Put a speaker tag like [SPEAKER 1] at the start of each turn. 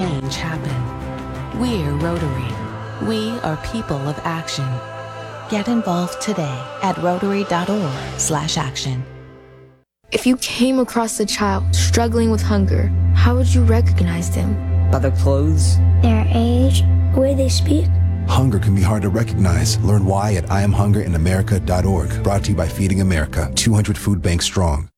[SPEAKER 1] change happen. We're Rotary. We are people of action. Get involved today at Rotary.org/action.
[SPEAKER 2] If you came across a child struggling with hunger, how would you recognize them?
[SPEAKER 3] By their clothes,
[SPEAKER 4] their age, the way they speak.
[SPEAKER 5] Hunger can be hard to recognize. Learn why at IamHungerInAmerica.org. Brought to you by Feeding America, 200 food banks strong.